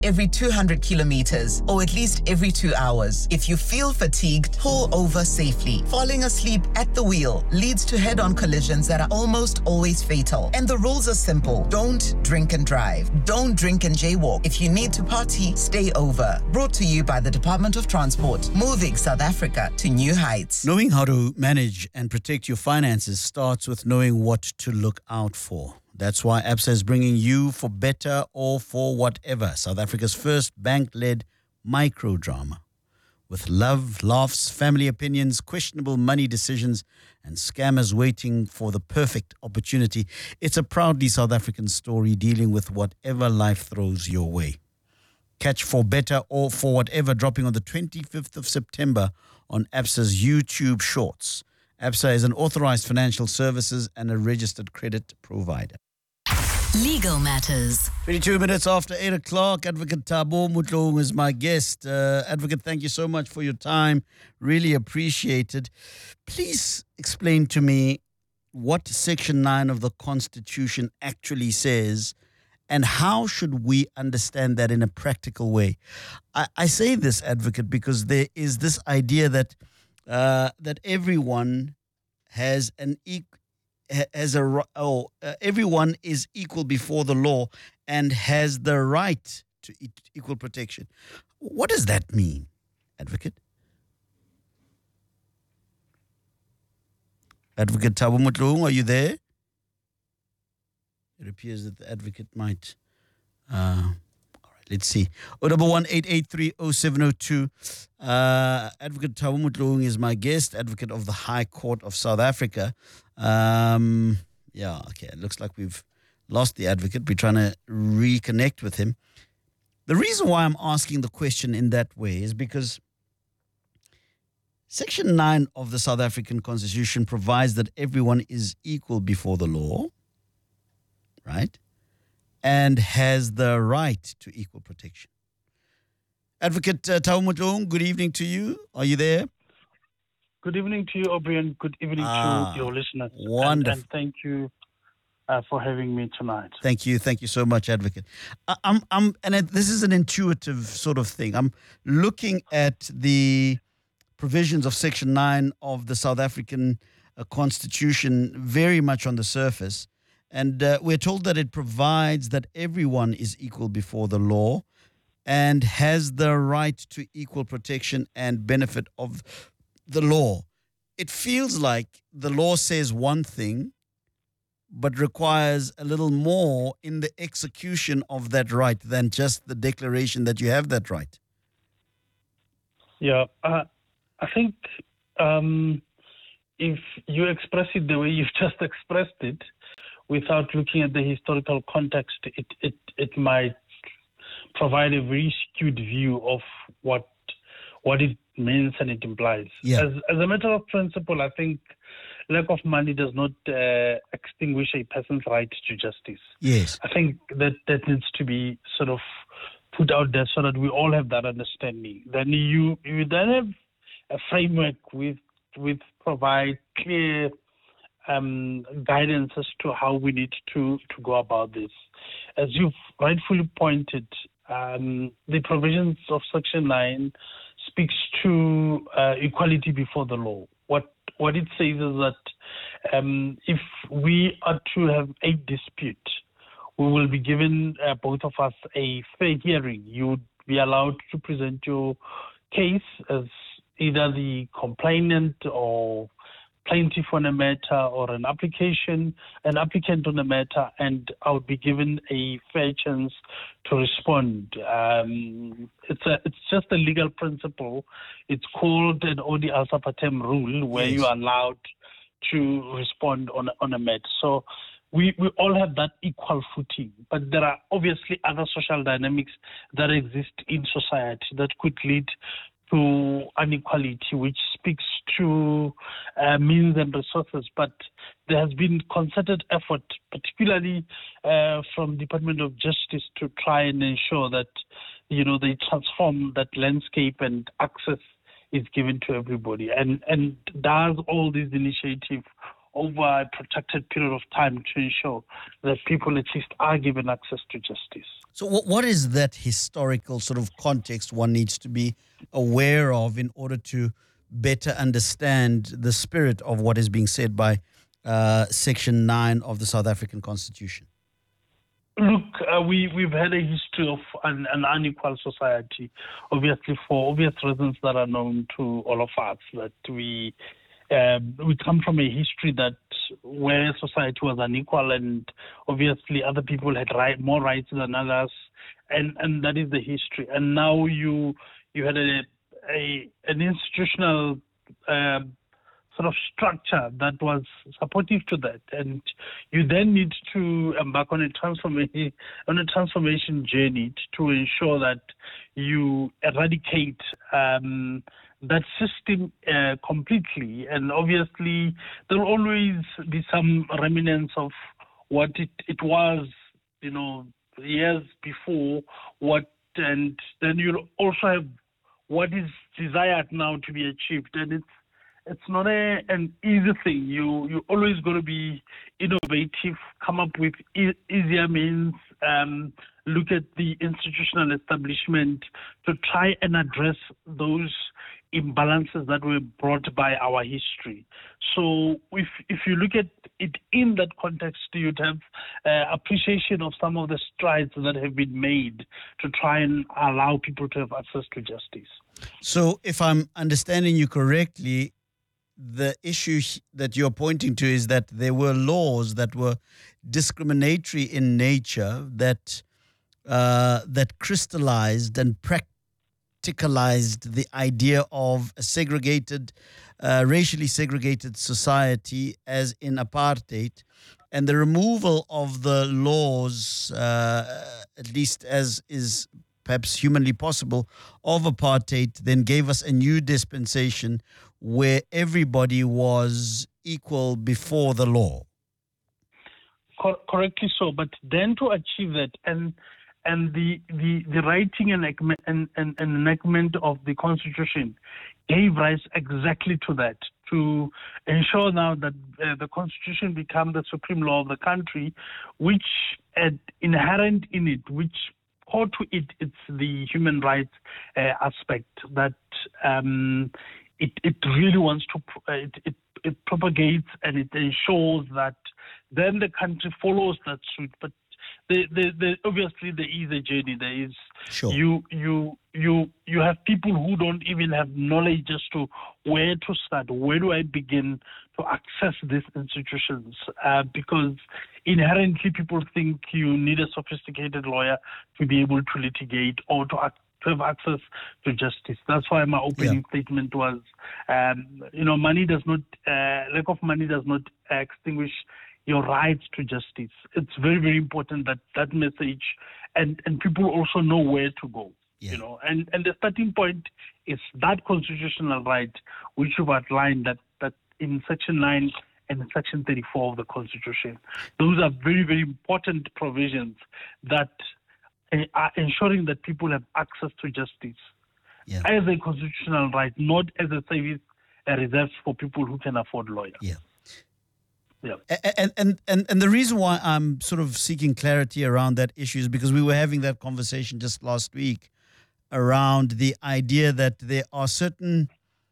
every 200 kilometers, or at least every 2 hours. If you feel fatigued, pull over safely. Falling asleep at the wheel leads to head-on collisions that are almost always fatal. And the rules are simple. Don't drink and drive. Don't drink and jaywalk. If you need to party, stay over. Brought to you by the Department of Transport, moving South Africa to new heights. Knowing how to manage and protect your finances starts with knowing what to look out for. That's why Absa is bringing you For Better or For Whatever, South Africa's first bank-led microdrama. With love, laughs, family opinions, questionable money decisions, and scammers waiting for the perfect opportunity, it's a proudly South African story dealing with whatever life throws your way. Catch For Better or For Whatever dropping on the 25th of September on Absa's YouTube Shorts. Absa is an authorized financial services and a registered credit provider. Legal Matters. 22 minutes after 8 o'clock, Advocate Thabo Motlong is my guest. Advocate, thank you so much for your time. Really appreciate it. Please explain to me what Section 9 of the Constitution actually says and how should we understand that in a practical way. I say this, Advocate, because there is this idea that that everyone has everyone is equal before the law and has the right to equal protection. What does that mean, Advocate? Advocate Thabo Motlong, are you there? It appears that the Advocate might. All right, let's see. 011-883-0702. Advocate Thabo Motlong is my guest, Advocate of the High Court of South Africa. It looks like we've lost the Advocate. We're trying to reconnect with him. The reason why I'm asking the question in that way is because Section 9 of the South African Constitution provides that everyone is equal before the law, right? And has the right to equal protection. Advocate Thabo Motlong, good evening to you. Are you there? Good evening to you, Aubrey, and good evening to your listeners. Wonderful. And thank you for having me tonight. Thank you so much, Advocate. This is an intuitive sort of thing. I'm looking at the provisions of Section 9 of the South African Constitution very much on the surface. And we're told that it provides that everyone is equal before the law and has the right to equal protection and benefit of the law. It feels like the law says one thing, but requires a little more in the execution of that right than just the declaration that you have that right. Yeah, I think if you express it the way you've just expressed it, without looking at the historical context, it might provide a very skewed view of what it means and it implies. Yeah. As a matter of principle, I think lack of money does not extinguish a person's right to justice. Yes. I think that needs to be sort of put out there so that we all have that understanding. Then you then have a framework with provide clear guidance as to how we need to go about this. As you've rightfully pointed, the provisions of Section 9 speaks to equality before the law. What it says is that if we are to have a dispute, we will be given, both of us, a fair hearing. You would be allowed to present your case as either the complainant or plaintiff on a matter, or an applicant on a matter, and I would be given a fair chance to respond. It's just a legal principle. It's called an odi alta partem rule, where Yes. you are allowed to respond on a matter. So we all have that equal footing, but there are obviously other social dynamics that exist in society that could lead to inequality, which speaks to means and resources. But there has been concerted effort, particularly from Department of Justice, to try and ensure that, they transform that landscape and access is given to everybody. And does all these initiatives over a protracted period of time to ensure that people at least are given access to justice. So what is that historical sort of context one needs to be aware of in order to better understand the spirit of what is being said by Section 9 of the South African Constitution? Look, we've had a history of an unequal society, obviously for obvious reasons that are known to all of us, that we come from a history that where society was unequal, and obviously other people had more rights than others, and that is the history. And now you had an institutional sort of structure that was supportive to that, and you then need to embark on a transformation journey to ensure that you eradicate that system completely. And obviously there will always be some remnants of what it was, years before, and then you'll also have what is desired now to be achieved. And it's not an easy thing. You always got to be innovative, come up with easier means, look at the institutional establishment to try and address those imbalances that were brought by our history. So if you look at it in that context, you'd have appreciation of some of the strides that have been made to try and allow people to have access to justice. So if I'm understanding you correctly, the issue that you're pointing to is that there were laws that were discriminatory in nature that crystallized and practicalized the idea of a segregated, racially segregated society, as in apartheid, and the removal of the laws, at least as is perhaps humanly possible, of apartheid, then gave us a new dispensation where everybody was equal before the law. Correctly so, but then to achieve that, and the writing and enactment of the Constitution gave rise exactly to that, to ensure now that the Constitution become the supreme law of the country, which inherent in it, which core to it, it's the human rights aspect that it really wants to, it propagates, and it ensures that then the country follows that suit. But obviously there is a journey. There is, sure. You have people who don't even have knowledge as to where to start. Where do I begin to access these institutions? Because inherently people think you need a sophisticated lawyer to be able to litigate or to have access to justice. That's why my opening statement was, money does not, lack of money does not extinguish your rights to justice. It's very, very important that message, and people also know where to go. And the starting point is that constitutional right which you've outlined that in Section 9 and Section 34 of the Constitution. Those are very, very important provisions that are ensuring that people have access to justice as a constitutional right, not as a service reserved for people who can afford lawyers. Yeah. And the reason why I'm sort of seeking clarity around that issue is because we were having that conversation just last week around the idea that there are certain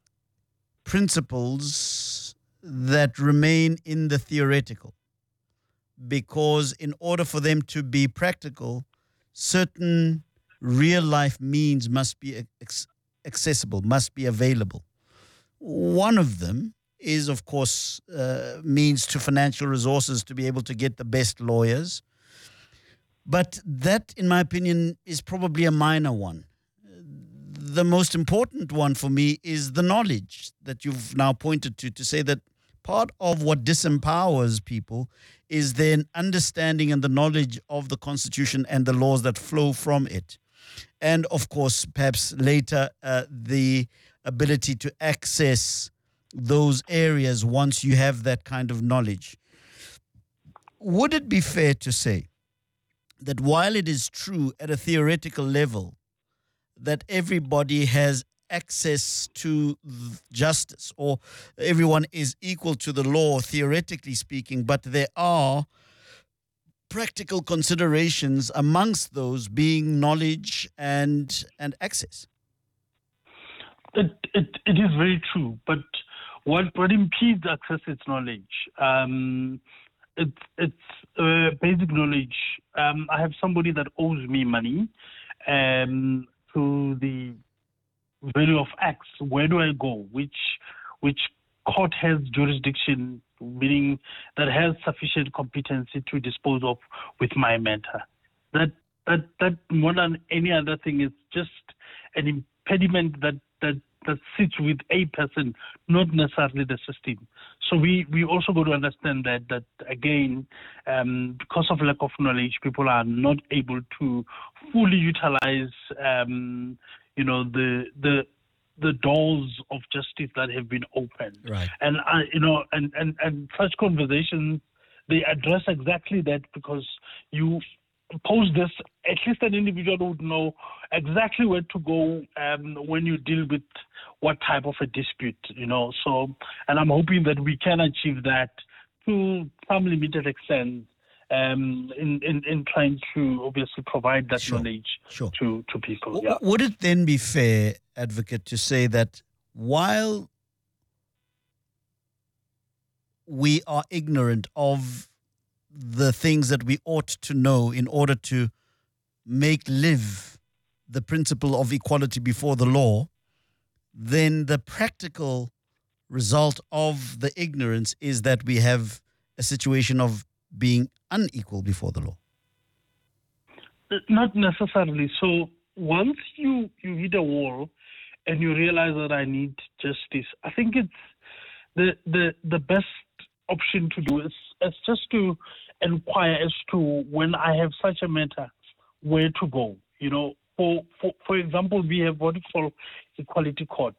principles that remain in the theoretical, because in order for them to be practical, certain real life means must be accessible, must be available. One of them is, of course, means to financial resources to be able to get the best lawyers. But that, in my opinion, is probably a minor one. The most important one for me is the knowledge that you've now pointed to say that part of what disempowers people is their understanding and the knowledge of the Constitution and the laws that flow from it. And, of course, perhaps later, the ability to access those areas once you have that kind of knowledge. Would it be fair to say that while it is true at a theoretical level that everybody has access to justice, or everyone is equal to the law, theoretically speaking, but there are practical considerations, amongst those being knowledge and access. It is very true, but what impedes access is knowledge. It's basic knowledge. I have somebody that owes me money to the value of X. Where do I go? Which court has jurisdiction, meaning that has sufficient competency to dispose of with my matter? That more than any other thing is just an impediment that sits with a person, not necessarily the system. So we also got to understand that again, because of lack of knowledge, people are not able to fully utilize, the doors of justice that have been opened. Right. And and such conversations, they address exactly that, because you pose this, at least an individual would know exactly where to go when you deal with what type of a dispute, So, and I'm hoping that we can achieve that to some limited extent in trying to obviously provide that knowledge to people. Yeah. Would it then be fair, Advocate, to say that while we are ignorant of the things that we ought to know in order to make live the principle of equality before the law, then the practical result of the ignorance is that we have a situation of being unequal before the law? Not necessarily. So once you hit a wall and you realize that I need justice, I think it's the best option to do is just to inquire as to, when I have such a matter, where to go. For example, we have what we call equality court.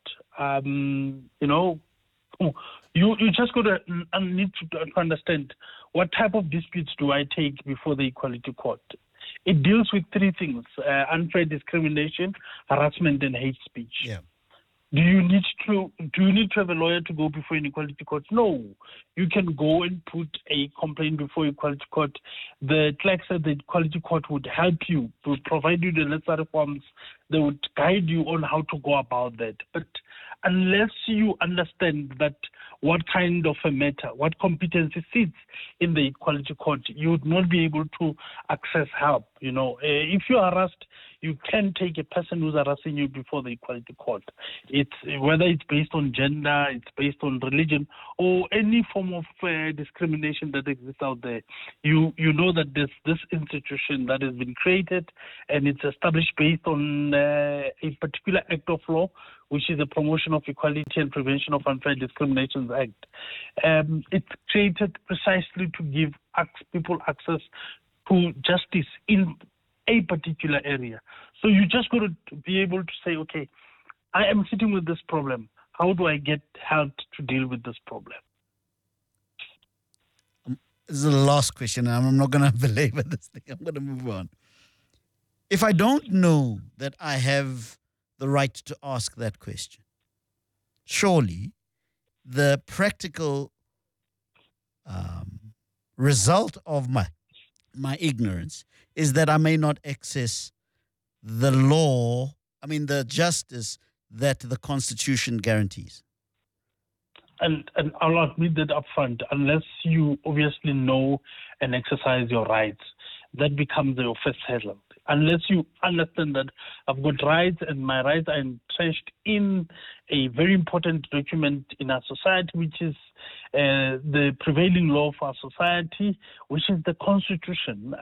You just got to need to understand what type of disputes do I take before the equality court. It deals with three things: unfair discrimination, harassment, and hate speech. Yeah. Do you need to have a lawyer to go before an equality court? No. You can go and put a complaint before equality court. The clerks at the equality court would help you, would provide you the necessary forms. They would guide you on how to go about that. But unless you understand that what kind of a matter, what competency sits in the equality court, you would not be able to access help. If you are harassed, you can take a person who's harassing you before the equality court. It's whether it's based on gender, it's based on religion, or any form of discrimination that exists out there. You know that there's this institution that has been created, and it's established based on a particular act of law, which is the Promotion of Equality and Prevention of Unfair Discrimination Act. It's created precisely to give people access to justice in a particular area. So you just got to be able to say, okay, I am sitting with this problem. How do I get help to deal with this problem? This is the last question. I'm not going to belabor this thing. I'm going to move on. If I don't know that I have the right to ask that question, surely the practical result of my ignorance is that I may not access the law, the justice that the Constitution guarantees. And I'll admit that upfront, unless you obviously know and exercise your rights, that becomes your first hurdle. Unless you understand that I've got rights and my rights are entrenched in a very important document in our society, which is the prevailing law of our society, which is the Constitution.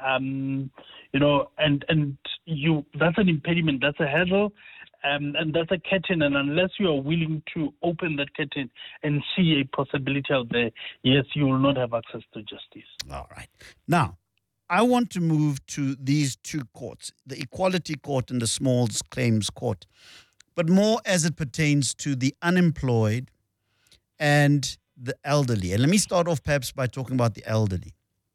That's an impediment, that's a hurdle, and that's a curtain. And unless you are willing to open that curtain and see a possibility out there, yes, you will not have access to justice. All right. Now, I want to move to these two courts, the Equality Court and the Small Claims Court, but more as it pertains to the unemployed and the elderly. And let me start off perhaps by talking about the elderly.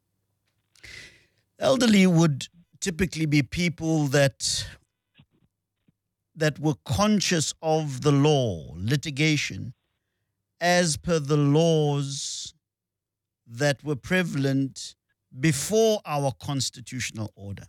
Elderly would typically be people that were conscious of the law, litigation, as per the laws that were prevalent before our constitutional order.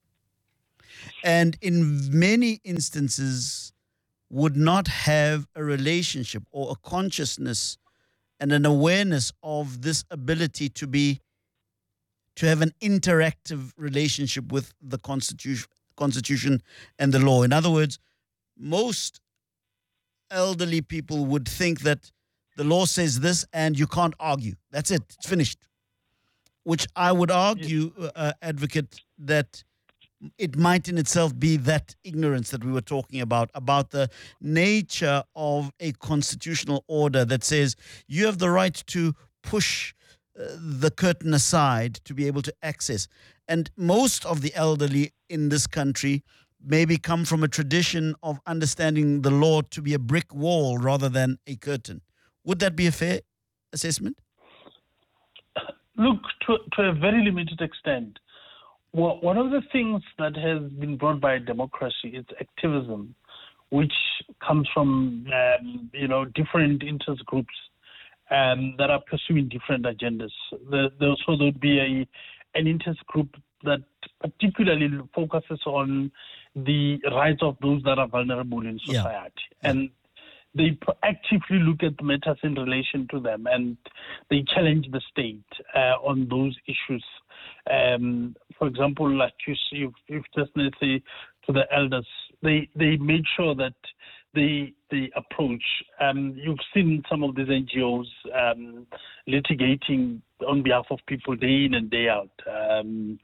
And in many instances would not have a relationship or a consciousness and an awareness of this ability to have an interactive relationship with the constitution and the law. In other words, most elderly people would think that the law says this and you can't argue. That's it. It's finished. Which I would argue, advocate, that it might in itself be that ignorance that we were talking about the nature of a constitutional order that says you have the right to push the curtain aside to be able to access. And most of the elderly in this country maybe come from a tradition of understanding the law to be a brick wall rather than a curtain. Would that be a fair assessment? Look, to a very limited extent. Well, one of the things that has been brought by democracy is activism, which comes from different interest groups that are pursuing different agendas. There would be an interest group that particularly focuses on the rights of those that are vulnerable in society. Yeah. And they proactively look at matters in relation to them, and they challenge the state on those issues. For example, like you've just said to the elders, they made sure that they approach. You've seen some of these NGOs litigating on behalf of people day in and day out, and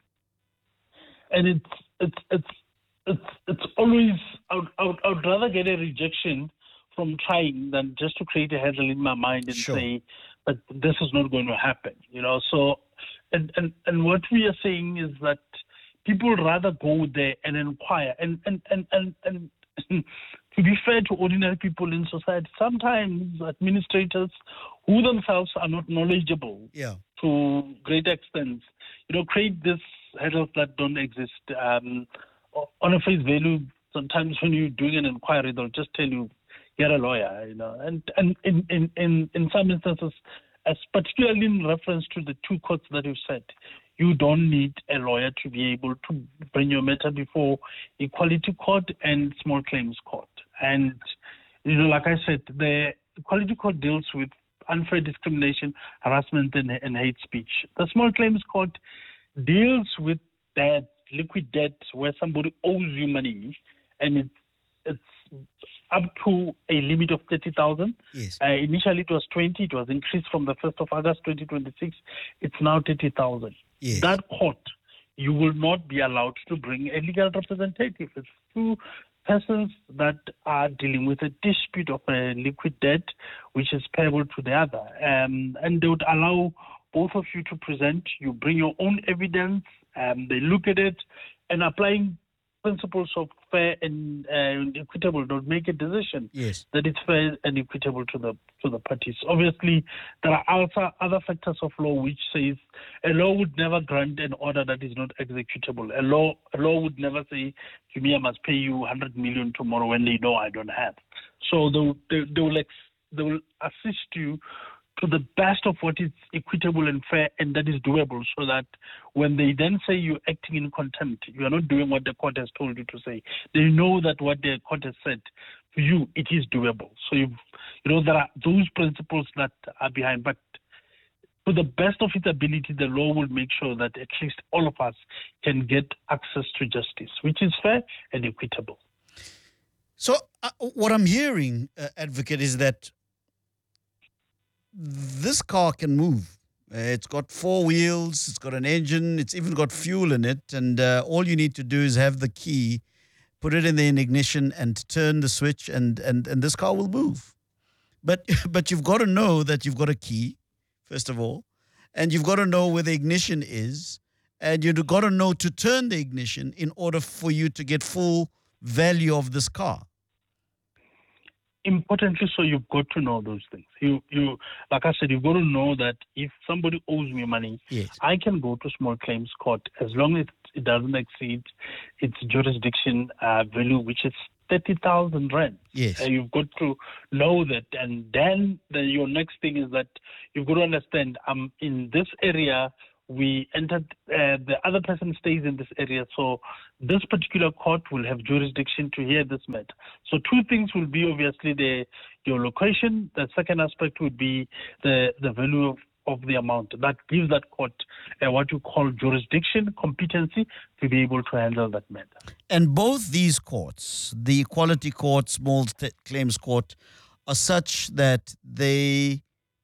it's always I'd rather get a rejection from trying than just to create a hurdle in my mind and say, but this is not going to happen, So, and what we are saying is that people rather go there and inquire. And to be fair to ordinary people in society, sometimes administrators who themselves are not knowledgeable to great extent, create these hurdles that don't exist. On a face value, sometimes when you're doing an inquiry, they'll just tell you, get a lawyer, and in some instances, as particularly in reference to the two courts that you said, you don't need a lawyer to be able to bring your matter before Equality Court and Small Claims Court. And, like I said, the Equality Court deals with unfair discrimination, harassment, and hate speech. The Small Claims Court deals with debt, liquid debt, where somebody owes you money, and it's up to a limit of 30,000. Yes. Initially, it was 20. It was increased from the 1st of August 2026. It's now 30,000. Yes. That court, you will not be allowed to bring a legal representative. It's two persons that are dealing with a dispute of a liquid debt, which is payable to the other. And they would allow both of you to present. You bring your own evidence. They look at it, and applying principles of fair and equitable, don't make a decision that it's fair and equitable to the parties. Obviously, there are also other factors of law which says a law would never grant an order that is not executable. A law would never say, Jimmy, I must pay you 100 million tomorrow when they know I don't have. So they will assist you to the best of what is equitable and fair and that is doable, so that when they then say you're acting in contempt, you are not doing what the court has told you to say. They know that what the court has said to you, it is doable. So there are those principles that are behind. But to the best of its ability, the law will make sure that at least all of us can get access to justice, which is fair and equitable. So what I'm hearing, Advocate, is that this car can move. It's got 4 wheels, it's got an engine, it's even got fuel in it, and all you need to do is have the key, put it in the ignition and turn the switch, and this car will move. But you've got to know that you've got a key, first of all, and you've got to know where the ignition is, and you've got to know to turn the ignition in order for you to get full value of this car. Importantly, so you've got to know those things. You like I said, you've got to know that if somebody owes me money, I can go to Small Claims Court as long as it doesn't exceed its jurisdiction value, which is 30,000 rand. Yes. You've got to know that, and then your next thing is that you've got to understand I'm in this area we entered, the other person stays in this area. So this particular court will have jurisdiction to hear this matter. So two things will be obviously your location. The second aspect would be the value of the amount. That gives that court what you call jurisdiction, competency to be able to handle that matter. And both these courts, the Equality Court, Small Claims Court, are such that they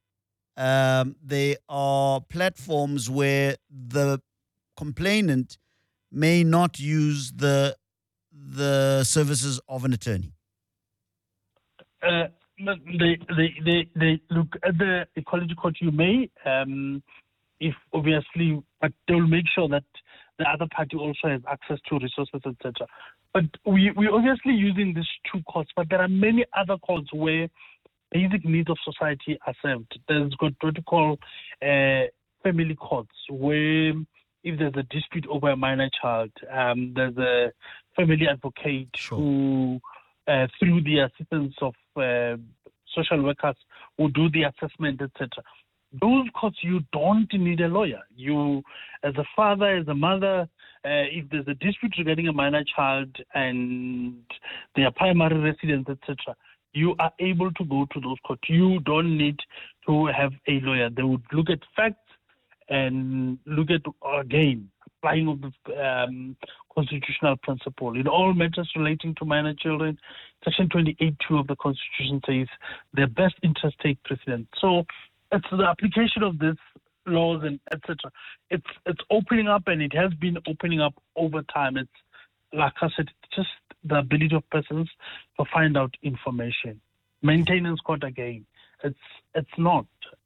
are platforms where the complainant may not use the services of an attorney. They look at the Equality Court. You may, if obviously, but they will make sure that the other party also has access to resources, etc. But we're obviously using these two courts, but there are many other courts where basic needs of society are served. There's got what you call family courts, where if there's a dispute over a minor child, there's a family advocate who, through the assistance of social workers, will do the assessment, etc. Those courts, you don't need a lawyer. You, as a father, as a mother, if there's a dispute regarding a minor child and their primary residence, etc., you are able to go to those courts. You don't need to have a lawyer. They would look at facts and look at, again, applying of the constitutional principle. In all matters relating to minor children, Section 28(2) of the Constitution says their best interest take precedence. So it's the application of these laws and etc. It's opening up, and it has been opening up over time. It's, like I said, it's just the ability of persons to find out information. Maintenance court, again, it's not.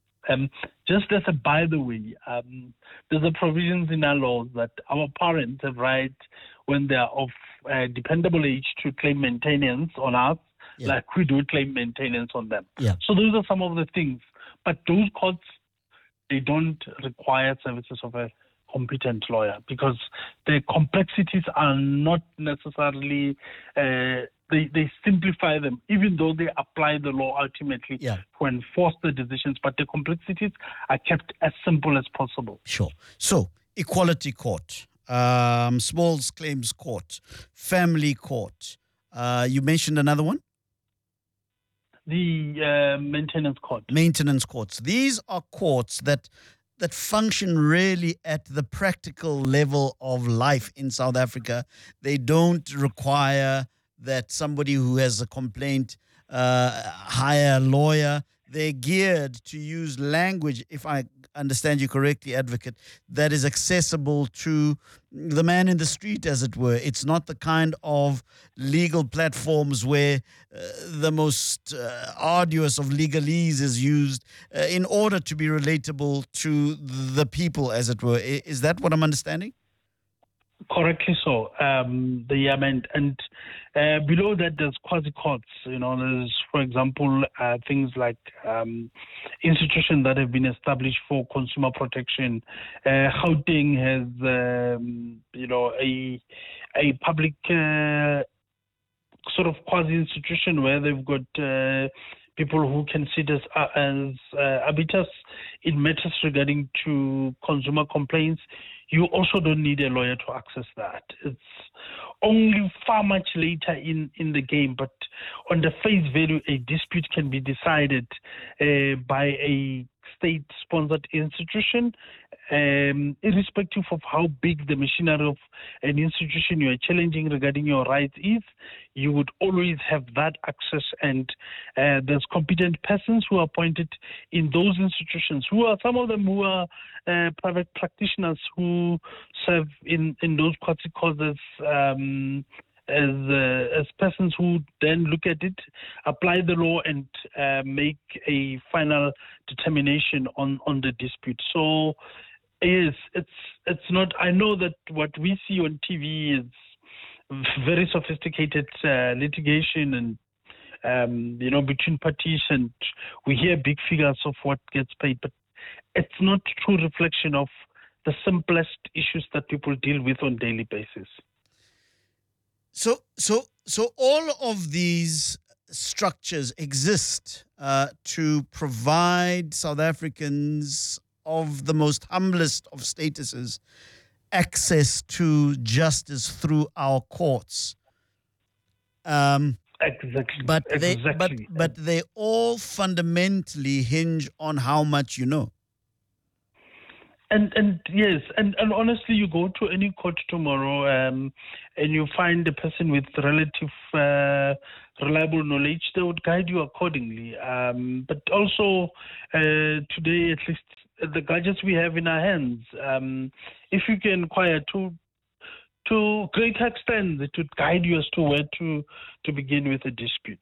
Just as a by the way, there's a provisions in our laws that our parents have right when they are of dependable age to claim maintenance on us, like we do claim maintenance on them. So those are some of the things. But those courts, they don't require services of a competent lawyer because the complexities are not necessarily, they simplify them, even though they apply the law ultimately to enforce the decisions, but the complexities are kept as simple as possible. Sure. So, Equality Court, Small Claims Court, Family Court. You mentioned another one? The maintenance court. Maintenance courts. These are courts that function really at the practical level of life in South Africa. They don't require that somebody who has a complaint hire a lawyer. They're geared to use language, if I understand you correctly, advocate, that is accessible to the man in the street, as it were. It's not the kind of legal platforms where the most arduous of legalese is used in order to be relatable to the people, as it were. Is that what I'm understanding? Correctly so. And below that, there's quasi-courts. There's, for example, things like institutions that have been established for consumer protection. Gauteng has, a public sort of quasi-institution where they've got people who can sit as arbiters in matters regarding to consumer complaints. You also don't need a lawyer to access that. It's only far much later in the game, but on the face value, a dispute can be decided by a state-sponsored institution, irrespective of how big the machinery of an institution you are challenging regarding your rights is. You would always have that access, and there's competent persons who are appointed in those institutions, who are some of them who are private practitioners who serve in those quasi-causes as persons who then look at it, apply the law, and make a final determination on the dispute. So, yes, it's not. I know that what we see on TV is very sophisticated litigation and between parties, and we hear big figures of what gets paid, but it's not true reflection of the simplest issues that people deal with on a daily basis. So all of these structures exist to provide South Africans of the most humblest of statuses access to justice through our courts. Exactly. But exactly. they all fundamentally hinge on how much you know. And yes, and honestly, you go to any court tomorrow, and you find a person with relative reliable knowledge, they would guide you accordingly. But also today, at least the gadgets we have in our hands, if you can acquire to great extent, it would guide you as to where to begin with a dispute.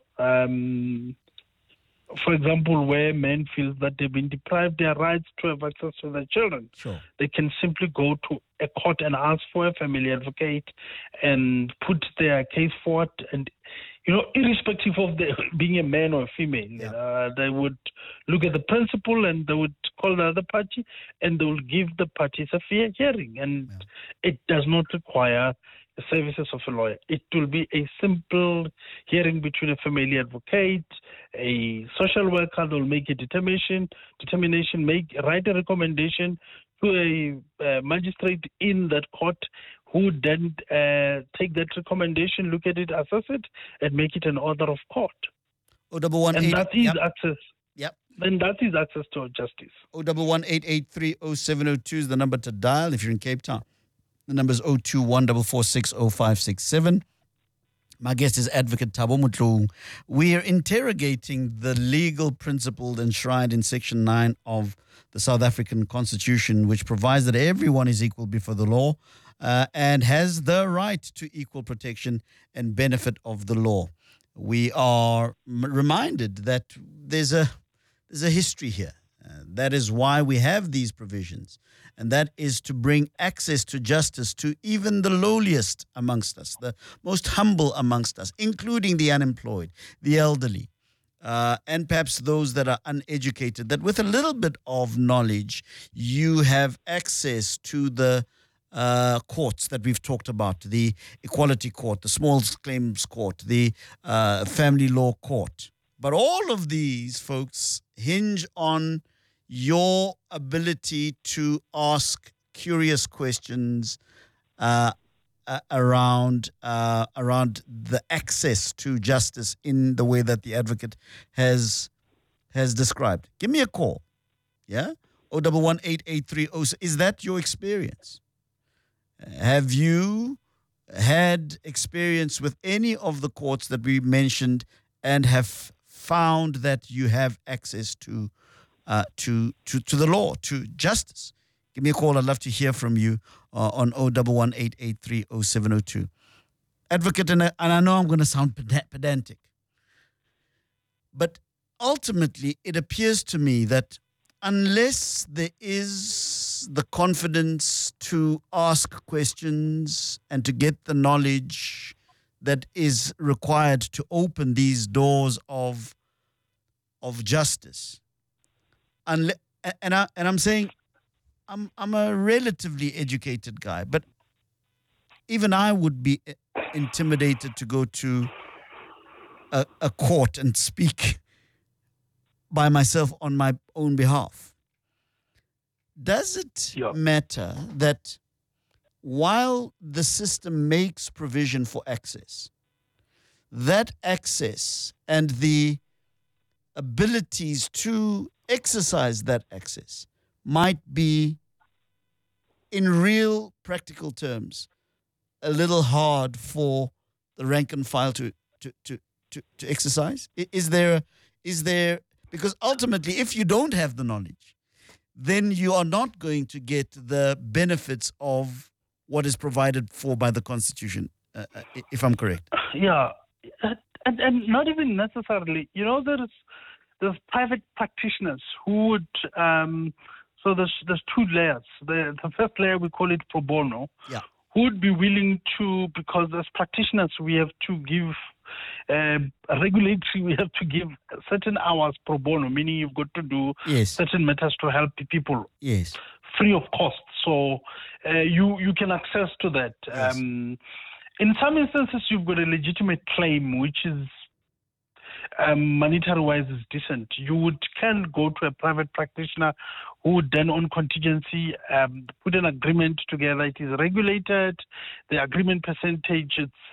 For example, where men feel that they've been deprived their rights to have access to their children, Sure. they can simply go to a court and ask for a family advocate and put their case forward. And, irrespective of being a man or a female, they would look at the principle and they would call the other party and they will give the parties a fair hearing. And it does not require the services of a lawyer. It will be a simple hearing between a family advocate, a social worker. They'll make a determination, write a recommendation to a magistrate in that court, who then take that recommendation, look at it, assess it, and make it an order of court. And that is access. Yep. Then that is access to justice. 011-883-0702 is the number to dial if you're in Cape Town. The number is 021-446-0567. My guest is Advocate Thabo Motlong. We are interrogating the legal principle enshrined in Section 9 of the South African Constitution, which provides that everyone is equal before the law and has the right to equal protection and benefit of the law. We are reminded that there's a history here. That is why we have these provisions. And that is to bring access to justice to even the lowliest amongst us, the most humble amongst us, including the unemployed, the elderly, and perhaps those that are uneducated, that with a little bit of knowledge, you have access to the courts that we've talked about, the Equality Court, the Small Claims Court, the Family Law Court. But all of these, folks, hinge on your ability to ask curious questions around the access to justice in the way that the advocate has described. Give me a call. Yeah? 011-883-07. Is that your experience? Have you had experience with any of the courts that we mentioned and have found that you have access to the law, to justice? Give me a call. I'd love to hear from you on 011-883-0702. Advocate, and I know I'm going to sound pedantic, but ultimately it appears to me that unless there is the confidence to ask questions and to get the knowledge that is required to open these doors of justice, and I'm saying I'm a relatively educated guy, but even I would be intimidated to go to a court and speak by myself on my own behalf. Does it matter that while the system makes provision for access, that access and the abilities to exercise that access might be, in real practical terms, a little hard for the rank and file to exercise? Is there, because ultimately, if you don't have the knowledge, then you are not going to get the benefits of what is provided for by the Constitution, if I'm correct. Yeah, and not even necessarily. There's private practitioners who would. So there's two layers. The first layer, we call it pro bono. Yeah. Who would be willing to, because as practitioners we have to give regulatory, we have to give certain hours pro bono, meaning you've got to do certain matters to help people free of cost. So you can access to that. Yes. In some instances, you've got a legitimate claim, which is monetary-wise is decent. You would can go to a private practitioner who would then on contingency put an agreement together. It is regulated. The agreement percentage,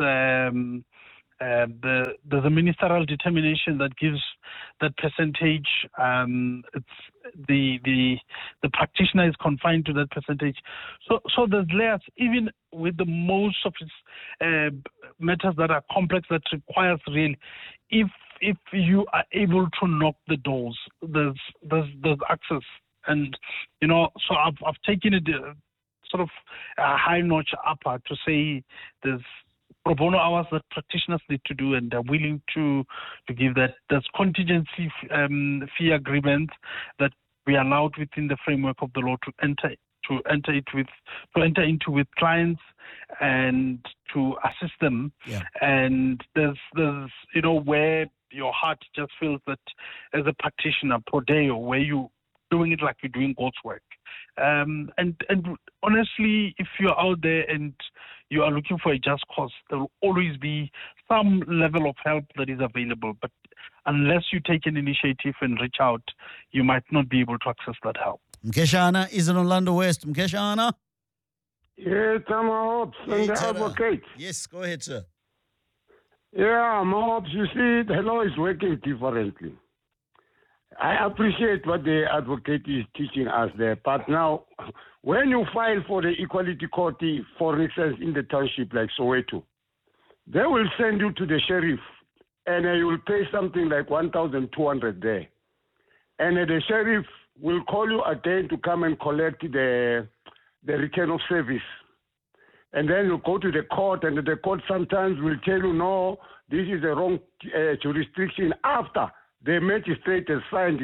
there's a ministerial determination that gives that percentage. It's the practitioner is confined to that percentage. So there's layers. Even with the most of its matters that are complex, that requires really, if you are able to knock the doors, there's access. And so I've taken it sort of a high notch upper to say there's pro bono hours that practitioners need to do, and they're willing to give that. There's contingency fee agreements that we are allowed within the framework of the law to enter into with clients and to assist them. Yeah. And there's where your heart just feels that as a practitioner, prodeo, where you doing it like you're doing God's work. And honestly, if you're out there and you are looking for a just cause, there will always be some level of help that is available. But unless you take an initiative and reach out, you might not be able to access that help. Mkeshana is in Orlando West. Mkeshana? Yes, I'm Ops and the advocate. Yes, go ahead, sir. Yeah, Ops, you see, the law is working differently. I appreciate what the advocate is teaching us there, but now, when you file for the Equality Court, for instance, in the township like Soweto, they will send you to the sheriff, and you will pay something like 1,200 there. And the sheriff will call you again to come and collect the return of service. And then you go to the court, and the court sometimes will tell you, no, this is the wrong jurisdiction after the magistrate has signed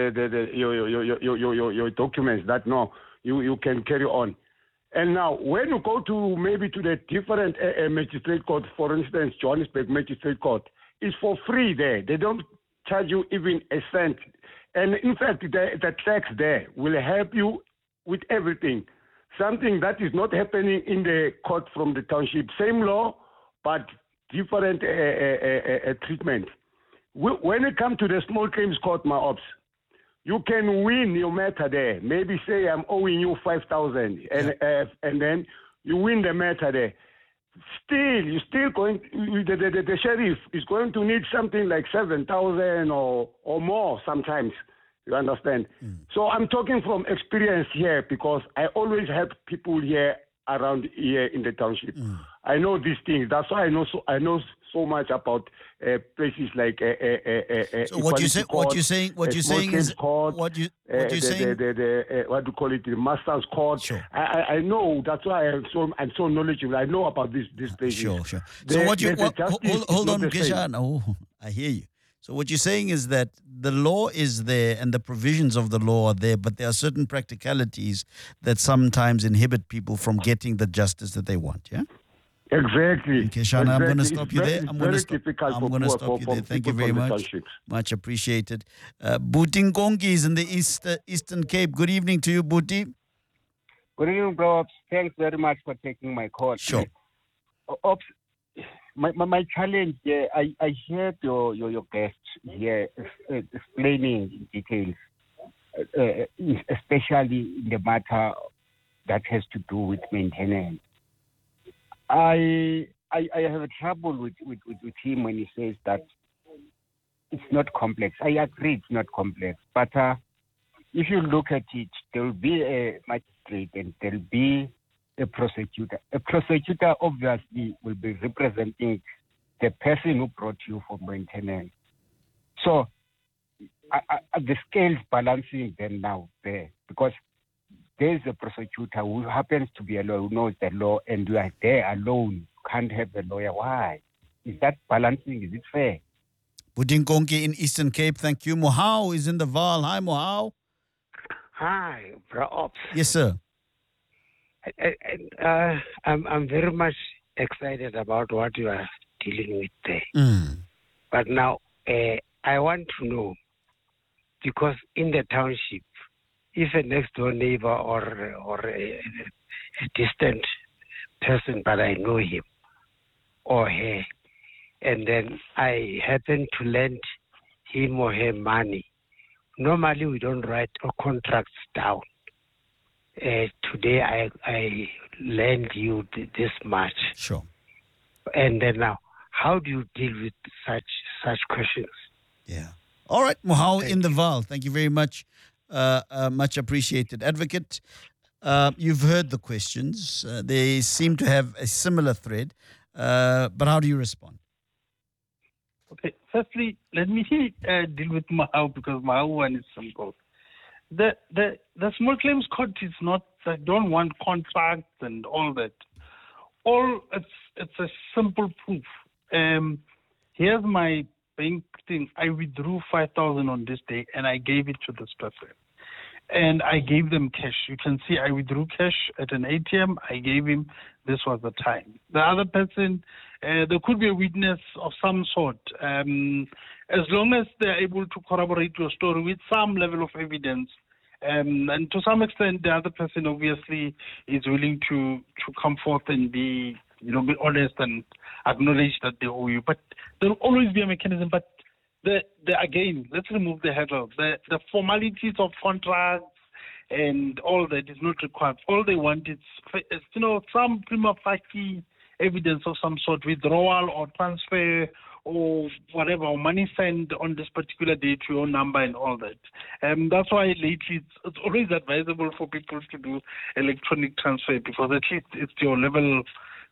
your documents that no, you can carry on. And now, when you go to maybe to the different magistrate court, for instance, Johannesburg Magistrate Court, it's for free there. They don't charge you even a cent. And in fact, the tax there will help you with everything. Something that is not happening in the court from the township. Same law, but different treatment. When it comes to the small claims court, my ops, you can win your matter there. Maybe say I'm owing you 5,000, and then you win the matter there. You're still going. The sheriff is going to need something like 7,000 or more sometimes. You understand? So I'm talking from experience here because I always help people here around here in the township. I know these things. That's why I know so much about places like so what you're saying is court, what do you call it, the master's court. Sure. I know. That's why I'm so knowledgeable. I know about these places. Sure. Hold on, Mkeshana. Oh, I hear you. So what you're saying is that the law is there and the provisions of the law are there, but there are certain practicalities that sometimes inhibit people from getting the justice that they want. Yeah. Exactly. Okay, Shana, I'm going to stop you there. I'm going to stop you there. Thank you very much. Much appreciated. Buti Nkongi is in the Eastern Cape. Good evening to you, Buti. Good evening, bro. Thanks very much for taking my call. Sure. Ops, my challenge here, I heard your guest here explaining in details, especially in the matter that has to do with maintenance. I have a trouble with him when he says that it's not complex. I agree it's not complex. But if you look at it, there will be a magistrate and there will be a prosecutor. A prosecutor obviously will be representing the person who brought you for maintenance. So the scale's balancing then now there because there's a prosecutor who happens to be a lawyer, who knows the law, and you are there alone. You can't have a lawyer. Why? Is that balancing? Is it fair? Buti Nkongi in Eastern Cape. Thank you. Mohau is in the Vaal. Hi, Mohau. Hi, Bro Ops. Yes, sir. I'm very much excited about what you are dealing with there. But now, I want to know, because in the township, if a next door neighbor or a distant person, but I know him or her, and then I happen to lend him or her money, normally we don't write our contracts down. Today I lend you this much. Sure. And then now, how do you deal with such questions? Yeah. All right, Mohau in the Val. Thank you very much. Much appreciated. Advocate, you've heard the questions. They seem to have a similar thread. But how do you respond? Okay, firstly, let me deal with Mohau because Mohau one is simple. The small claims court is not, I don't want contracts and all that. It's a simple proof. Here's my bank thing. I withdrew 5,000 on this day and I gave it to this person. And I gave them cash. You can see I withdrew cash at an ATM. I gave him, this was the time. The other person, there could be a witness of some sort. As long as they're able to corroborate your story with some level of evidence, and to some extent, the other person obviously is willing to come forth and be honest and acknowledge that they owe you. But there will always be a mechanism. But again, let's remove the hurdle. The formalities of contracts and all that is not required. All they want is some prima facie evidence of some sort, withdrawal or transfer or whatever, or money sent on this particular day to your number and all that. That's why lately it's always advisable for people to do electronic transfer, because at least it's your level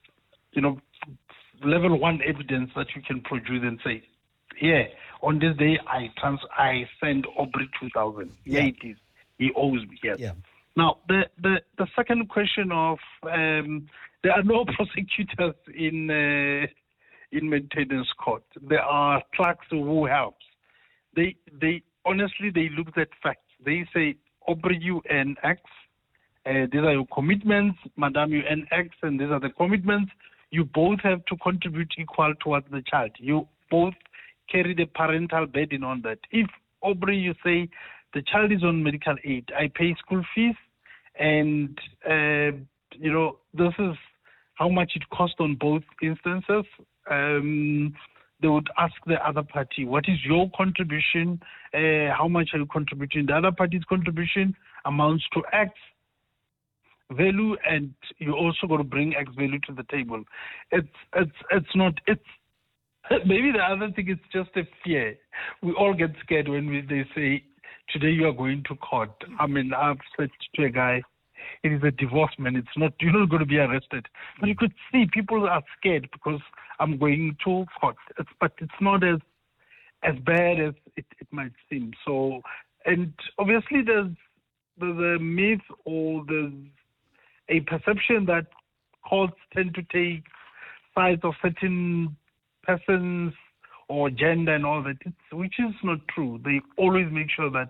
one evidence that you can produce and say, yeah, on this day I send Aubrey 2,000. Yeah, it is. He owes me. Yes. Yeah. Now the second question of there are no prosecutors in maintenance court. There are clerks who helps. They honestly look at facts. They say, Aubrey, you earn X. These are your commitments, Madam, you earn X, and these are the commitments. You both have to contribute equal towards the child. You both carry the parental burden on that. If, Aubrey, you say, the child is on medical aid, I pay school fees, and, this is how much it costs on both instances, they would ask the other party, what is your contribution? How much are you contributing? The other party's contribution amounts to X value, and you also got to bring X value to the table. It's not. Maybe the other thing is just a fear. We all get scared when they say, today you are going to court. I mean, I've said to a guy, it is a divorce, man. It's not, you're not going to be arrested. But you could see people are scared because I'm going to court. But it's not as bad as it might seem. So, and obviously there's a myth or there's a perception that courts tend to take sides of certain persons or gender and all that, which is not true. They always make sure that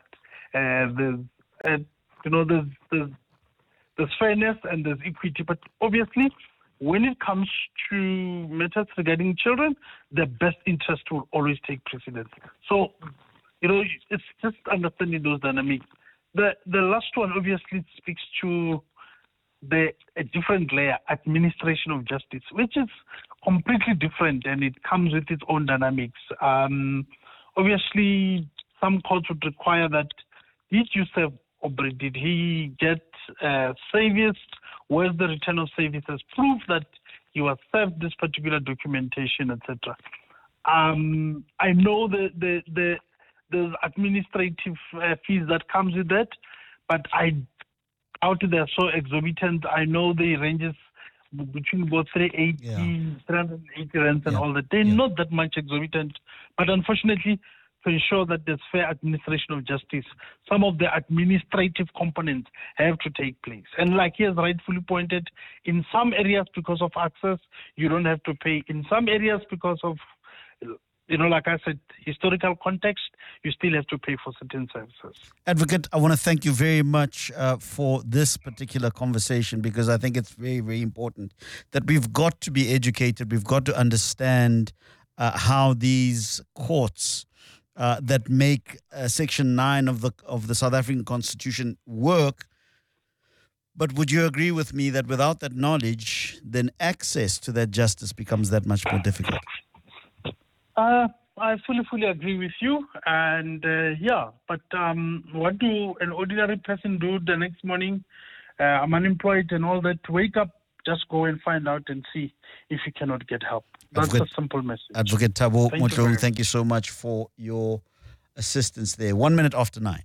there's fairness and there's equity. But obviously, when it comes to matters regarding children, the best interest will always take precedence. So, it's just understanding those dynamics. The last one obviously speaks to a different layer, administration of justice, which is completely different, and it comes with its own dynamics. Obviously, some courts would require that, did you serve Aubrey? Did he get service? Where's the return of services? Proof that he was served this particular documentation, etc. I know the administrative fees that comes with that, but I doubt they're so exorbitant. I know the ranges between about 380 rands and all that. They're not that much exorbitant, but unfortunately, to ensure that there's fair administration of justice, some of the administrative components have to take place. And like he has rightfully pointed, in some areas because of access, you don't have to pay. In some areas because of, like I said, historical context, you still have to pay for certain services. Advocate, I want to thank you very much for this particular conversation, because I think it's very, very important that we've got to be educated. We've got to understand how these courts that make Section 9 of the South African Constitution work. But would you agree with me that without that knowledge, then access to that justice becomes that much more difficult? I fully agree with you. And but what do an ordinary person do the next morning? I'm unemployed and all that. Wake up, just go and find out and see if you cannot get help. That's a simple message. Advocate Thabo Motlong, thank you so much for your assistance there. 1 minute after 9.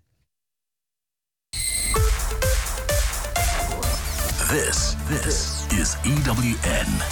This is EWN.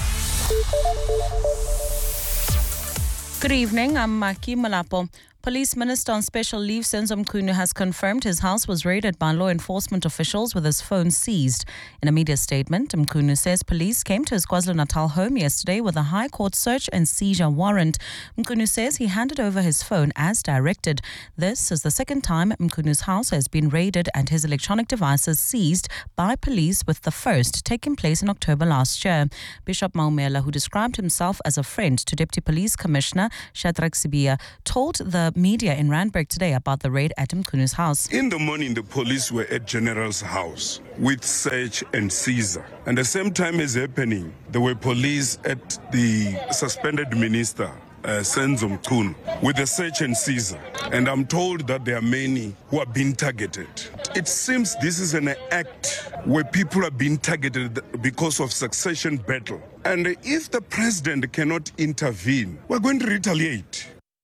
Good evening, I'm Maki Malapo. Police Minister on special leave Senzo Mchunu has confirmed his house was raided by law enforcement officials with his phone seized. In a media statement, Mchunu says police came to his KwaZulu-Natal home yesterday with a High Court search and seizure warrant. Mchunu says he handed over his phone as directed. This is the second time Mchunu's house has been raided and his electronic devices seized by police, with the first taking place in October last year. Bishop Maumela, who described himself as a friend to Deputy Police Commissioner Shadrack Sibia, told the media in Randburg today about the raid at Mchunu's house. In the morning, the police were at General's house with search and seizure. And the same time is happening, there were police at the suspended minister, Senzo Mchunu, with the search and seizure. And I'm told that there are many who are being targeted. It seems this is an act where people are being targeted because of succession battle. And if the president cannot intervene, we're going to retaliate.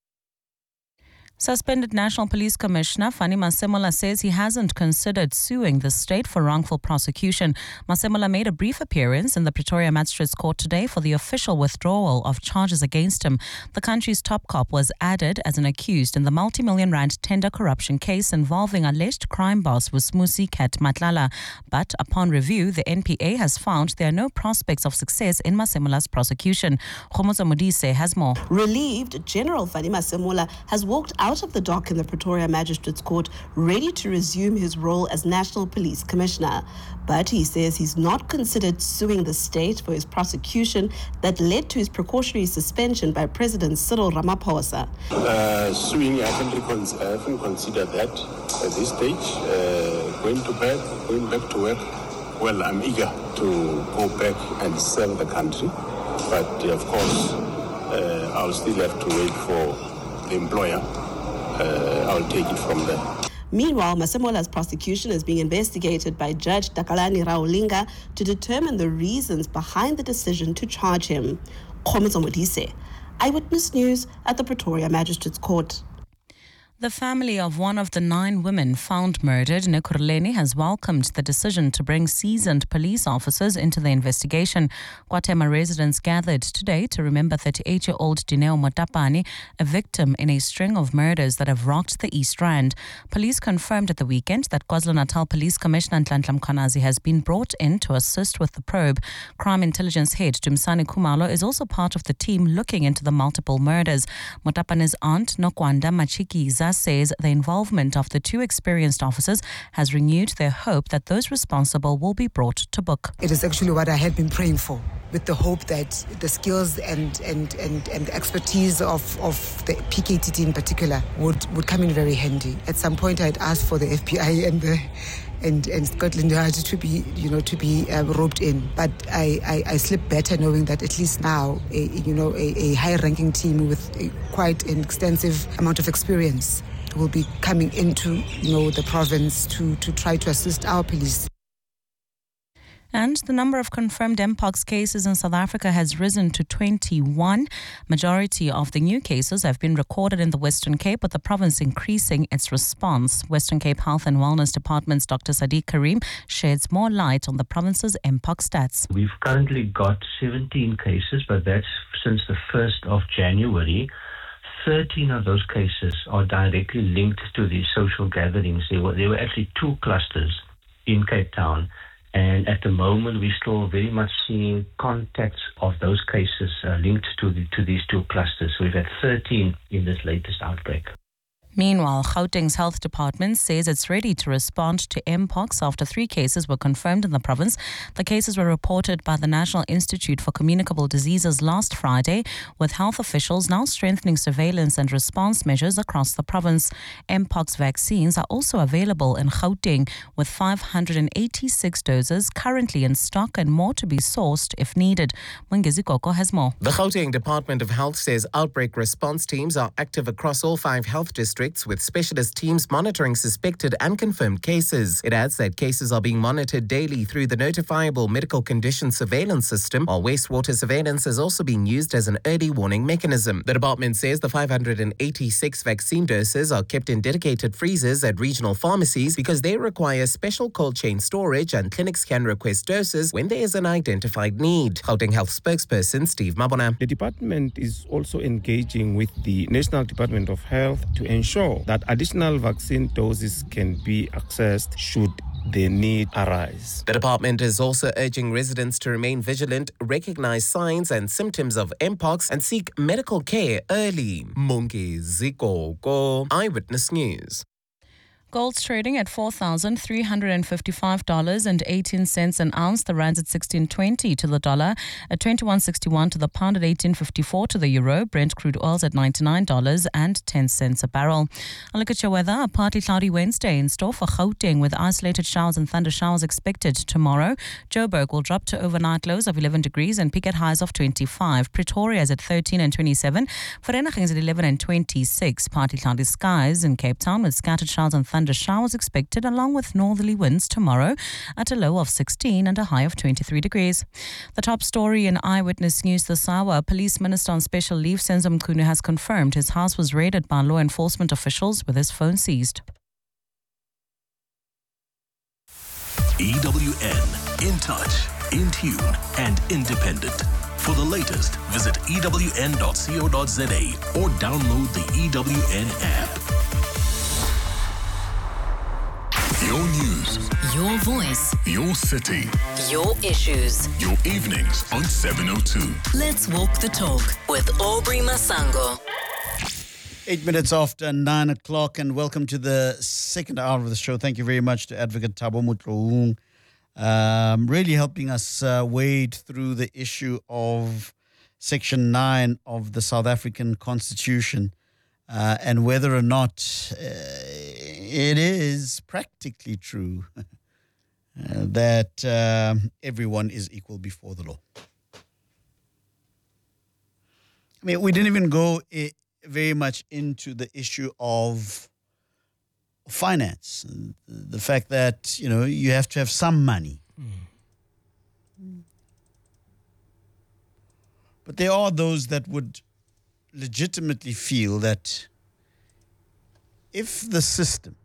Suspended National Police Commissioner Fani Masemola says he hasn't considered suing the state for wrongful prosecution. Masemola made a brief appearance in the Pretoria Magistrates Court today for the official withdrawal of charges against him. The country's top cop was added as an accused in the multi-million rand tender corruption case involving alleged crime boss Vusmusi Kat Matlala. But upon review, the NPA has found there are no prospects of success in Masemola's prosecution. Khomoza Modise has more. Relieved, General Fani Masemola has walked out of the dock in the Pretoria Magistrates Court, ready to resume his role as National Police Commissioner. But he says he's not considered suing the state for his prosecution that led to his precautionary suspension by President Cyril Ramaphosa. Suing, I haven't considered that at this stage. Going back to work, well, I'm eager to go back and serve the country. But of course, I'll still have to wait for the employer. I'll take it from there. Meanwhile, Masemola's prosecution is being investigated by Judge Takalani Raulinga to determine the reasons behind the decision to charge him. Khomoza Modise, Eyewitness News at the Pretoria Magistrates Court. The family of one of the 9 women found murdered in Ekurhuleni has welcomed the decision to bring seasoned police officers into the investigation. KwaThema residents gathered today to remember 38-year-old Dineo Motapane, a victim in a string of murders that have rocked the East Rand. Police confirmed at the weekend that KwaZulu-Natal Police Commissioner Nhlanhla Mkhwanazi has been brought in to assist with the probe. Crime Intelligence Head Dumisani Khumalo is also part of the team looking into the multiple murders. Motapane's aunt, Nokwanda Machikiza, says the involvement of the 2 experienced officers has renewed their hope that those responsible will be brought to book. It is actually what I had been praying for, with the hope that the skills and the expertise of the PKTT in particular would come in very handy. At some point, I had asked for the FBI and Scotland Yard to be roped in, but I sleep better knowing that at least now a high-ranking team with quite an extensive amount of experience will be coming into the province to try to assist our police. And the number of confirmed Mpox cases in South Africa has risen to 21. Majority of the new cases have been recorded in the Western Cape, with the province increasing its response. Western Cape Health and Wellness Department's Dr. Sadiq Karim sheds more light on the province's Mpox stats. We've currently got 17 cases, but that's since the 1st of January. 13 of those cases are directly linked to these social gatherings. There were actually 2 clusters in Cape Town. And at the moment, we're still very much seeing contacts of those cases linked to these 2 clusters. So we've had 13 in this latest outbreak. Meanwhile, Gauteng's health department says it's ready to respond to Mpox after 3 cases were confirmed in the province. The cases were reported by the National Institute for Communicable Diseases last Friday, with health officials now strengthening surveillance and response measures across the province. Mpox vaccines are also available in Gauteng, with 586 doses currently in stock and more to be sourced if needed. Mongezi Koko has more. The Gauteng Department of Health says outbreak response teams are active across all 5 health districts, with specialist teams monitoring suspected and confirmed cases. It adds that cases are being monitored daily through the notifiable medical condition surveillance system, while wastewater surveillance is also being used as an early warning mechanism. The department says the 586 vaccine doses are kept in dedicated freezers at regional pharmacies because they require special cold chain storage, and clinics can request doses when there is an identified need. Gauteng Health spokesperson Steve Mabona. The department is also engaging with the National Department of Health to ensure that additional vaccine doses can be accessed should the need arise. The department is also urging residents to remain vigilant, recognize signs and symptoms of Mpox, and seek medical care early. Mongezi Koko, Eyewitness News. Gold's trading at $4,355.18 an ounce. The rand's at 16.20 to the dollar, at 21.61 to the pound, at 18.54 to the euro. Brent crude oil's at $99.10 a barrel. A look at your weather. A partly cloudy Wednesday in store for Gauteng, with isolated showers and thunder showers expected tomorrow. Joburg will drop to overnight lows of 11 degrees and peak at highs of 25. Pretoria is at 13 and 27. Vereeniging is at 11 and 26. Partly cloudy skies in Cape Town, with scattered showers and thunder showers expected, along with northerly winds tomorrow, at a low of 16 and a high of 23 degrees. The top story in Eyewitness News this hour. Police Minister on special leave Senzo Mchunu has confirmed his house was raided by law enforcement officials, with his phone seized. EWN, in touch, in tune and independent. For the latest, visit ewn.co.za or download the EWN app. Your news, your voice, your city, your issues, your evenings on 702. Let's walk the talk with Aubrey Masango. 8 minutes after 9 o'clock, and welcome to the second hour of the show. Thank you very much to Advocate Thabo Motloung, really helping us wade through the issue of Section 9 of the South African Constitution. And whether or not it is practically true that everyone is equal before the law. I mean, we didn't even go very much into the issue of finance, the fact that, you know, you have to have some money. But there are those that would legitimately feel that if the system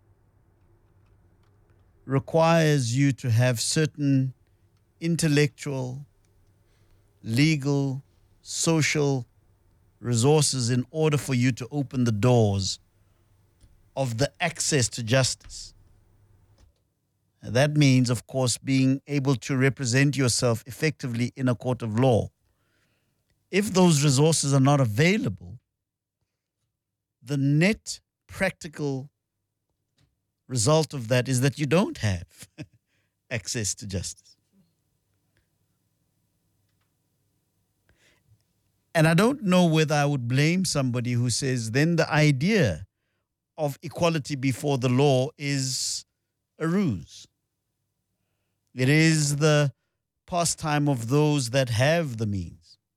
requires you to have certain intellectual, legal, social resources in order for you to open the doors of the access to justice, that means, of course, being able to represent yourself effectively in a court of law. If those resources are not available, the net practical result of that is that you don't have access to justice. And I don't know whether I would blame somebody who says then the idea of equality before the law is a ruse. It is the pastime of those that have the means.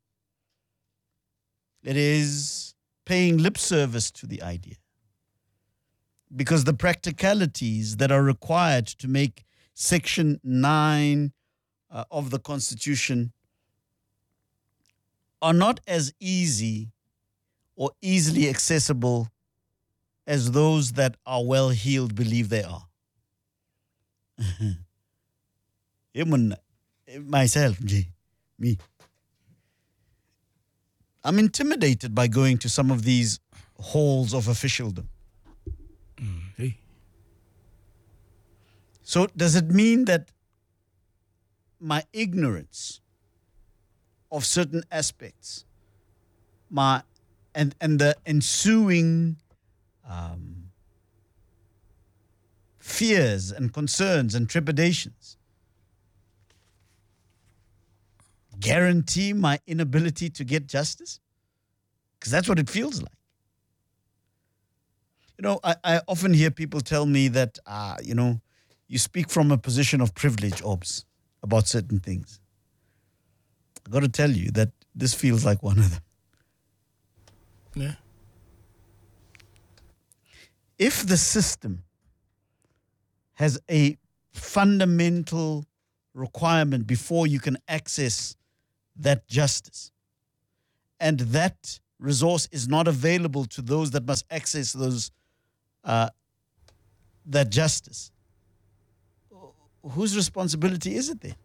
It is paying lip service to the idea. Because the practicalities that are required to make Section 9 of the Constitution are not as easy or easily accessible as those that are well-heeled believe they are. Myself, me. I'm intimidated by going to some of these halls of officialdom. Hey. So does it mean that my ignorance of certain aspects, and the ensuing fears and concerns and trepidations guarantee my inability to get justice? Because that's what it feels like. You know, I often hear people tell me that, you speak from a position of privilege, Obs, about certain things. I've got to tell you that this feels like one of them. Yeah. If the system has a fundamental requirement before you can access that justice, and that resource is not available to those that must access that justice, whose responsibility is it then?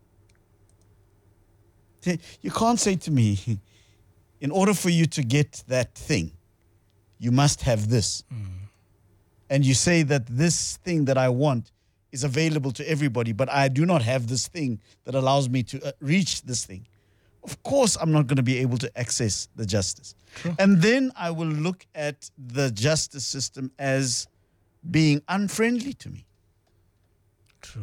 You can't say to me, in order for you to get that thing, you must have this. And you say that this thing that I want is available to everybody, but I do not have this thing that allows me to reach this thing. Of course, I'm not going to be able to access the justice. True. And then I will look at the justice system as being unfriendly to me. True.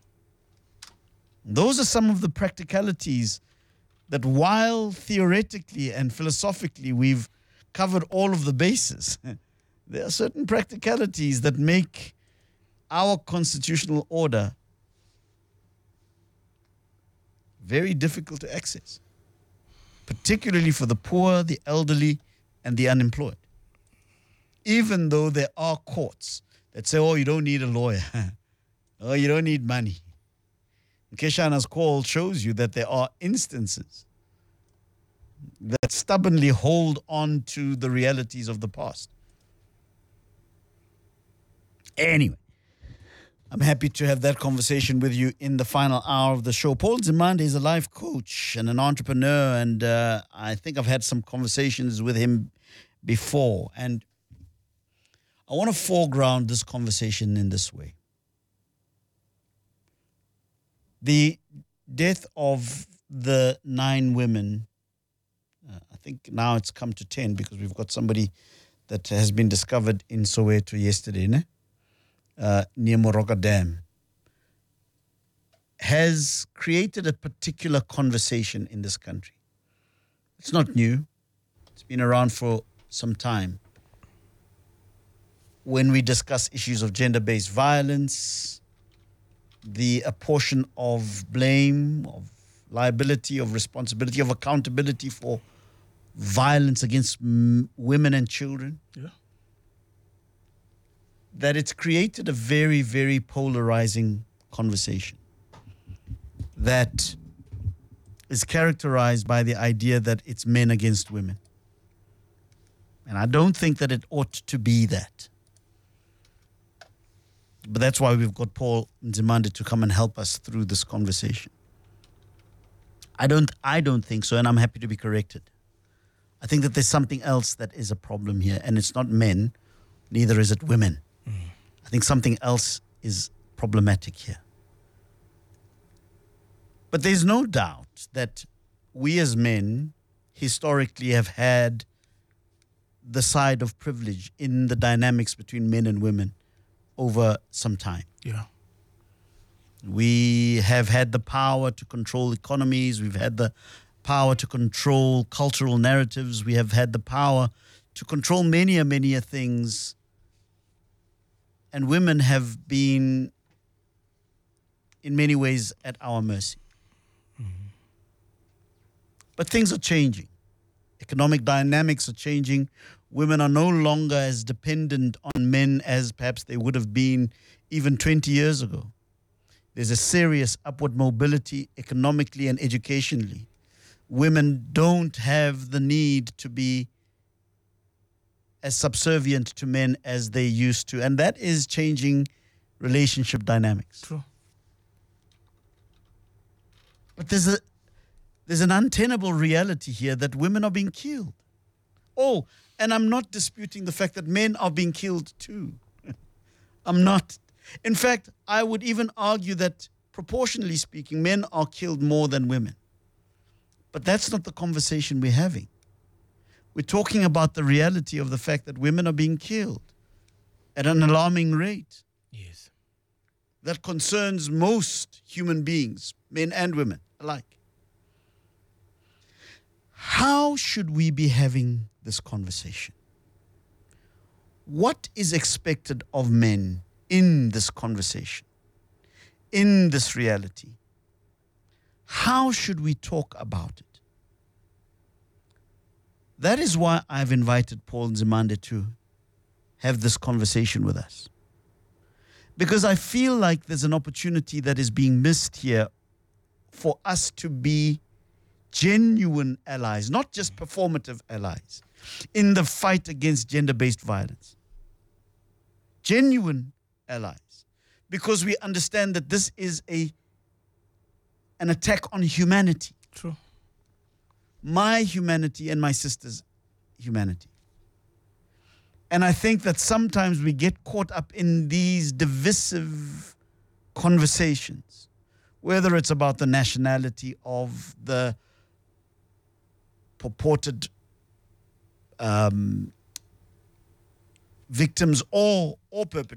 Those are some of the practicalities that, while theoretically and philosophically we've covered all of the bases, there are certain practicalities that make our constitutional order very difficult to access, particularly for the poor, the elderly, and the unemployed. Even though there are courts that say, oh, you don't need a lawyer. Oh, you don't need money. Keshana's call shows you that there are instances that stubbornly hold on to the realities of the past. Anyway, I'm happy to have that conversation with you in the final hour of the show. Paul Nzimande is a life coach and an entrepreneur, and I think I've had some conversations with him before. And I want to foreground this conversation in this way. The death of the 9 women, I think now it's come to 10 because we've got somebody that has been discovered in Soweto yesterday, near Moroka Dam, has created a particular conversation in this country. It's not new. It's been around for some time. When we discuss issues of gender-based violence, the apportion of blame, of liability, of responsibility, of accountability for violence against women and children, that it's created a very, very polarizing conversation that is characterized by the idea that it's men against women. And I don't think that it ought to be that. But that's why we've got Paul Nzimande to come and help us through this conversation. I don't think so, and I'm happy to be corrected. I think that there's something else that is a problem here, and it's not men, neither is it women. I think something else is problematic here. But there's no doubt that we as men historically have had the side of privilege in the dynamics between men and women over some time. Yeah. We have had the power to control economies. We've had the power to control cultural narratives. We have had the power to control many things. And women have been, in many ways, at our mercy. But things are changing. Economic dynamics are changing. Women are no longer as dependent on men as perhaps they would have been even 20 years ago. There's a serious upward mobility economically and educationally. Women don't have the need to be as subservient to men as they used to. And that is changing relationship dynamics. True. But there's an untenable reality here that women are being killed. Oh, and I'm not disputing the fact that men are being killed too. I'm not. In fact, I would even argue that proportionally speaking, men are killed more than women. But that's not the conversation we're having. We're talking about the reality of the fact that women are being killed at an alarming rate. Yes. that concerns most human beings, men and women alike. How should we be having this conversation? What is expected of men in this conversation, in this reality? How should we talk about it? That is why I've invited Paul Nzimande to have this conversation with us. Because I feel like there's an opportunity that is being missed here for us to be genuine allies, not just performative allies, in the fight against gender-based violence. Genuine allies. Because we understand that this is an attack on humanity. True. My humanity and my sister's humanity. And I think that sometimes we get caught up in these divisive conversations, whether it's about the nationality of the purported victims or perpetrators.